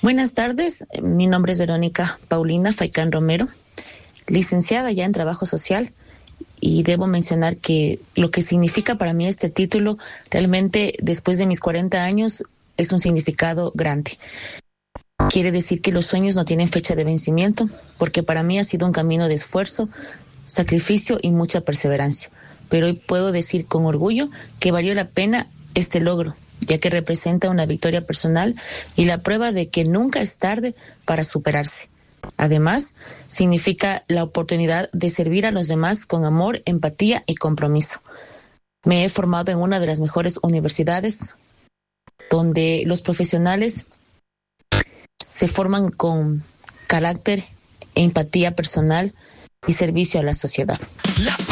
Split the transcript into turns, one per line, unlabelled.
Buenas tardes, mi nombre es Verónica Paulina Faicán Romero, licenciada ya en Trabajo Social, y debo mencionar que lo que significa para mí este título realmente después de mis 40 años es un significado grande. Quiere decir que los sueños no tienen fecha de vencimiento, porque para mí ha sido un camino de esfuerzo, sacrificio y mucha perseverancia. Pero hoy puedo decir con orgullo que valió la pena este logro, ya que representa una victoria personal y la prueba de que nunca es tarde para superarse. Además, significa la oportunidad de servir a los demás con amor, empatía y compromiso. Me he formado en una de las mejores universidades, donde los profesionales se forman con carácter, empatía personal y servicio a la sociedad.